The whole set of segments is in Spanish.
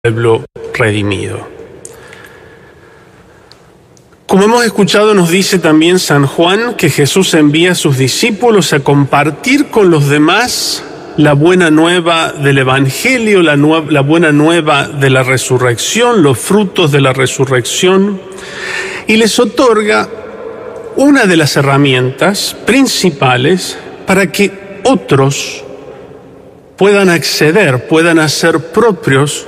pueblo redimido. Como hemos escuchado, nos dice también San Juan que Jesús envía a sus discípulos a compartir con los demás la buena nueva del Evangelio, la buena nueva de la resurrección, los frutos de la resurrección, y les otorga una de las herramientas principales para que otros puedan acceder, puedan hacer propios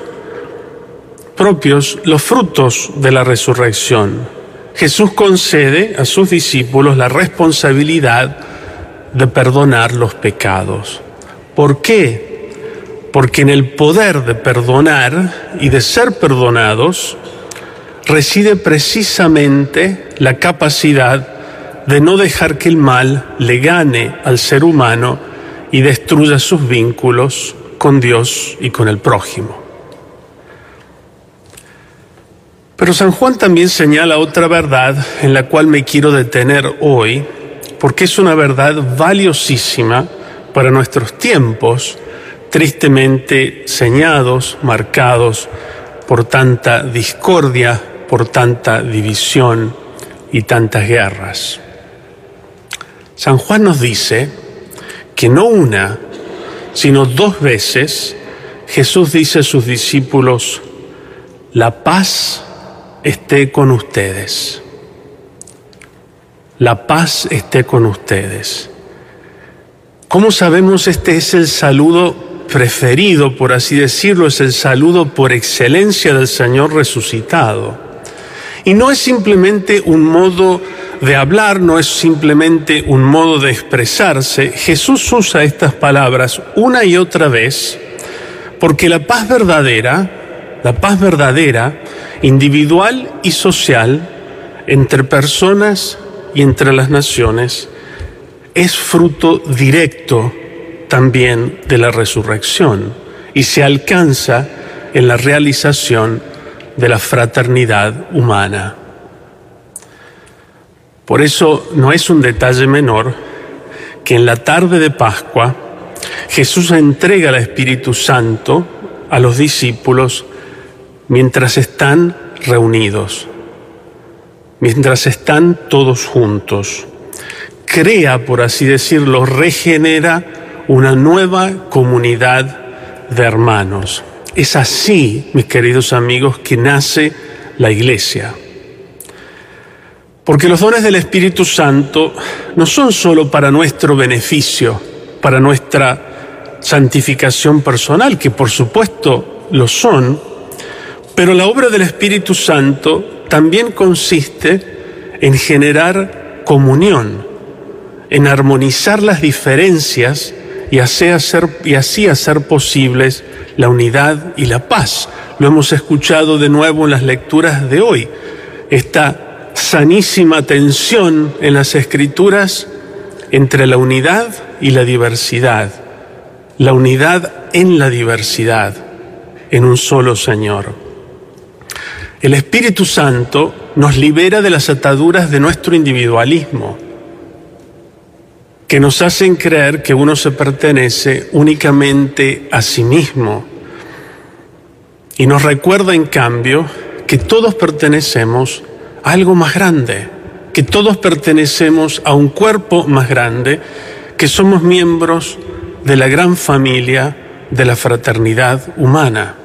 los frutos de la resurrección. Jesús concede a sus discípulos la responsabilidad de perdonar los pecados. ¿Por qué? Porque en el poder de perdonar y de ser perdonados reside precisamente la capacidad de no dejar que el mal le gane al ser humano y destruya sus vínculos con Dios y con el prójimo. Pero San Juan también señala otra verdad en la cual me quiero detener hoy, porque es una verdad valiosísima para nuestros tiempos, tristemente señados, marcados por tanta discordia, por tanta división y tantas guerras. San Juan nos dice que no una, sino 2 veces Jesús dice a sus discípulos: la paz esté con ustedes. La paz esté con ustedes. ¿Cómo sabemos? Este es el saludo preferido, por así decirlo, es el saludo por excelencia del Señor resucitado. Y no es simplemente un modo de hablar, no es simplemente un modo de expresarse. Jesús usa estas palabras una y otra vez porque la paz verdadera, individual y social, entre personas y entre las naciones, es fruto directo también de la resurrección y se alcanza en la realización de la fraternidad humana. Por eso no es un detalle menor que en la tarde de Pascua Jesús entrega el Espíritu Santo a los discípulos mientras están reunidos, mientras están todos juntos. Crea, por así decirlo, regenera una nueva comunidad de hermanos. Es así, mis queridos amigos, que nace la Iglesia. Porque los dones del Espíritu Santo no son solo para nuestro beneficio, para nuestra santificación personal, que por supuesto lo son, pero la obra del Espíritu Santo también consiste en generar comunión, en armonizar las diferencias y así hacer posibles la unidad y la paz. Lo hemos escuchado de nuevo en las lecturas de hoy. Esta sanísima tensión en las Escrituras entre la unidad y la diversidad. La unidad en la diversidad, en un solo Señor. El Espíritu Santo nos libera de las ataduras de nuestro individualismo, que nos hacen creer que uno se pertenece únicamente a sí mismo. Y nos recuerda, en cambio, que todos pertenecemos a algo más grande, que todos pertenecemos a un cuerpo más grande, que somos miembros de la gran familia de la fraternidad humana.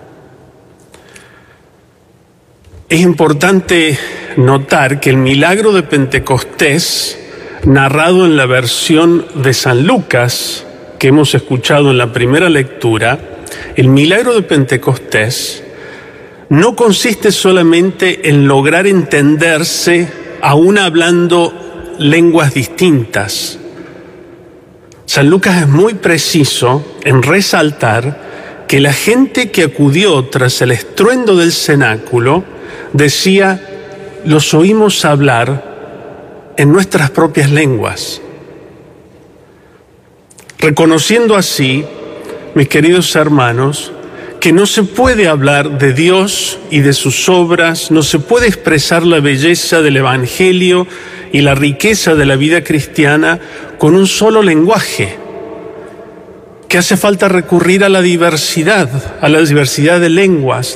Es importante notar que el milagro de Pentecostés, narrado en la versión de San Lucas, que hemos escuchado en la primera lectura, el milagro de Pentecostés no consiste solamente en lograr entenderse aún hablando lenguas distintas. San Lucas es muy preciso en resaltar que la gente que acudió tras el estruendo del cenáculo decía: los oímos hablar en nuestras propias lenguas. Reconociendo así, mis queridos hermanos, que no se puede hablar de Dios y de sus obras, no se puede expresar la belleza del Evangelio y la riqueza de la vida cristiana con un solo lenguaje. que hace falta recurrir a la diversidad de lenguas,